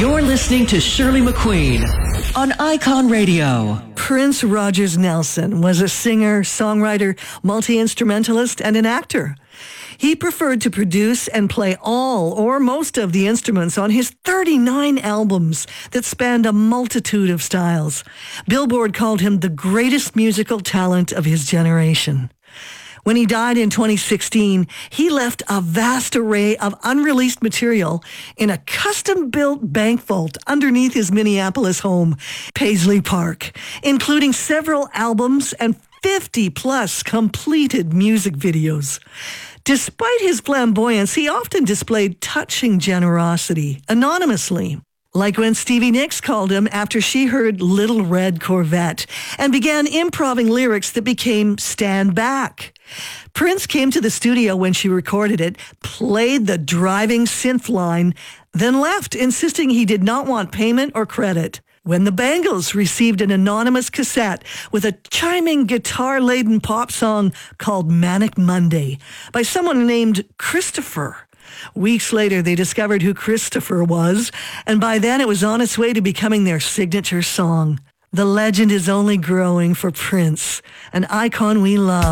You're listening to Shirley McQueen on Icon Radio. Prince Rogers Nelson was a singer, songwriter, multi-instrumentalist, and an actor. He preferred to produce and play all or most of the instruments on his 39 albums that spanned a multitude of styles. Billboard called him the greatest musical talent of his generation. When he died in 2016, he left a vast array of unreleased material in a custom-built bank vault underneath his Minneapolis home, Paisley Park, including several albums and 50-plus completed music videos. Despite his flamboyance, he often displayed touching generosity, anonymously. Like when Stevie Nicks called him after she heard Little Red Corvette and began improvising lyrics that became Stand Back. Prince came to the studio when she recorded it, played the driving synth line, then left, insisting he did not want payment or credit. When the Bangles received an anonymous cassette with a chiming guitar-laden pop song called Manic Monday by someone named Christopher. Weeks later, they discovered who Christopher was, and by then it was on its way to becoming their signature song. The legend is only growing for Prince, an icon we love.